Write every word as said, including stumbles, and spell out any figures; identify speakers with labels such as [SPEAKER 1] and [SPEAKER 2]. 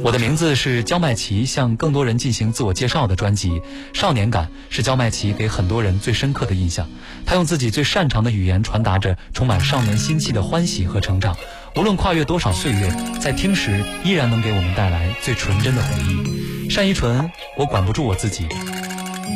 [SPEAKER 1] 我的名字是焦麦琪，向更多人进行自我介绍的专辑《少年感》是焦麦琪给很多人最深刻的印象。他用自己最擅长的语言传达着充满少年心气的欢喜和成长，无论跨越多少岁月，在听时依然能给我们带来最纯真的回忆。单依纯，我管不住我自己，